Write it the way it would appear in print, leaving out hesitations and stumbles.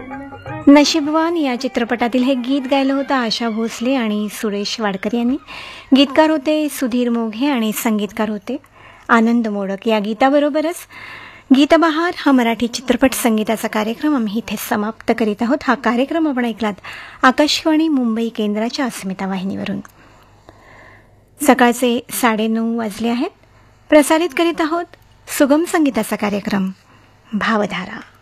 नशीबवान या चित्रपटातील हे गीत गायलं होतं आशा भोसले आणि सुरेश वाडकर यांनी. गीतकार होते सुधीर मोघे आणि संगीतकार होते आनंद मोडक. या गीताबरोबरच गीतबहार हा मराठी चित्रपट संगीताचा कार्यक्रम आम्ही इथे समाप्त करीत आहोत. हा कार्यक्रम आपण ऐकलात आकाशवाणी मुंबई केंद्राच्या अस्मिता वाहिनीवरून. सकाळचे 9:30 वाजले आहेत. प्रसारित करीत आहोत सुगम संगीताचा कार्यक्रम भावधारा.